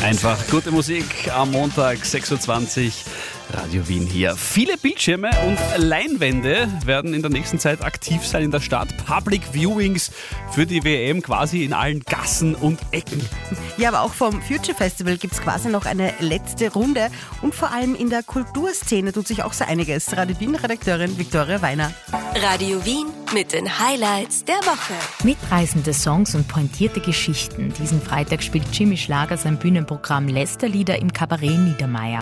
Einfach gute Musik am Montag, 6.20 Uhr, Radio Wien hier. Viele Bildschirme und Leinwände werden in der nächsten Zeit aktiv sein in der Stadt. Public Viewings für die WM quasi in allen Gassen und Ecken. Ja, aber auch vom Future Festival gibt es quasi noch eine letzte Runde. Und vor allem in der Kulturszene tut sich auch so einiges. Radio Wien-Redakteurin Viktoria Weiner. Radio Wien mit den Highlights der Woche. Mitreißende Songs und pointierte Geschichten. Diesen Freitag spielt Jimmy Schlager sein Bühnenprogramm Lästerlieder im Kabarett Niedermayr.